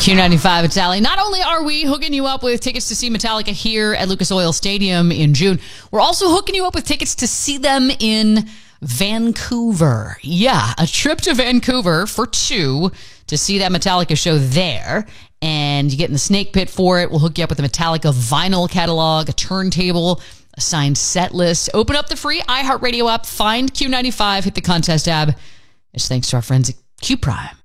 Q95, it's Allie. Not only are we hooking you up with tickets to see Metallica here at Lucas Oil Stadium in June, we're also hooking you up with tickets to see them in Vancouver. Yeah, a trip to Vancouver for two to see that Metallica show there. And you get in the snake pit for it. We'll hook you up with a Metallica vinyl catalog, a turntable, a signed set list. Open up the free iHeartRadio app, find Q95, hit the contest tab. It's thanks to our friends at Q Prime.